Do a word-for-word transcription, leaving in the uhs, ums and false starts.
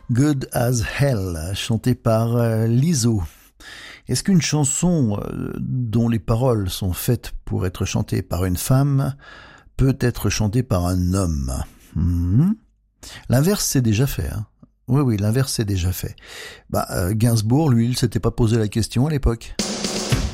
Good as Hell, chanté par euh, Lizzo. Est-ce qu'une chanson euh, dont les paroles sont faites pour être chantée par une femme peut être chantée par un homme? Mmh. L'inverse c'est déjà fait, hein. Oui, oui, l'inverse c'est déjà fait. Bah, euh, Gainsbourg, lui, il s'était pas posé la question à l'époque.